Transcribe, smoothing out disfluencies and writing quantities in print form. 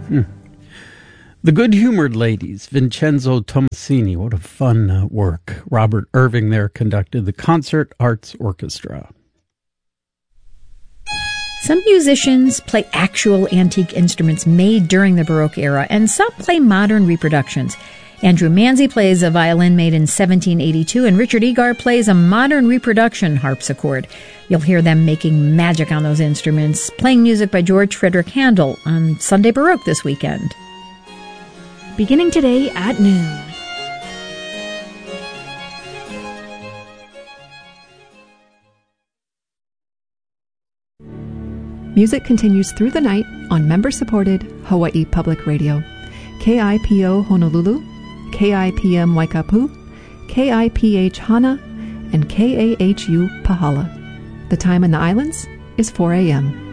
The Good-Humored Ladies, Vincenzo Tommasini. What a fun work. Robert Irving there conducted the Concert Arts Orchestra. Some musicians play actual antique instruments made during the Baroque era, and some play modern reproductions. Andrew Manzi plays a violin made in 1782, and Richard Egar plays a modern reproduction harpsichord. You'll hear them making magic on those instruments, playing music by George Frederick Handel on Sunday Baroque this weekend. Beginning today at noon. Music continues through the night on member-supported Hawaii Public Radio. KIPO Honolulu, KIPM Waikapu, KIPH Hana, and KAHU Pahala. The time in the islands is 4 a.m.